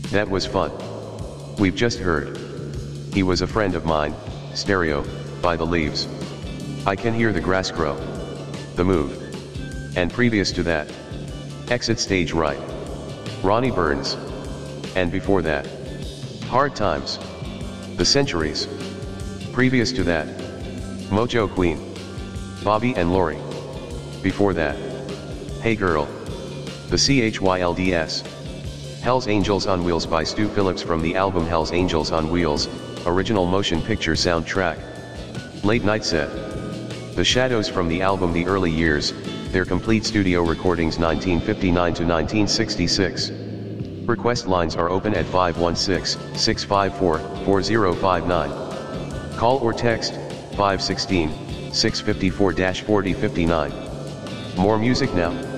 That was fun. We've just heard. He was a friend of mine, Stereo, by the Leaves. I Can Hear the Grass Grow. The Move. And previous to that, Exit Stage Right. Ronnie Burns. And before that, Hard Times. The Centuries. Previous to that, Mojo Queen. Bobby and Lori. Before that, Hey Girl. The CHYLDS. Hell's Angels on Wheels by Stu Phillips from the album Hell's Angels on Wheels, original motion picture soundtrack. Late Night Set. The Shadows from the album The Early Years, their complete studio recordings 1959 to 1966. Request lines are open at 516-654-4059. Call or text 516-654-4059. More music now.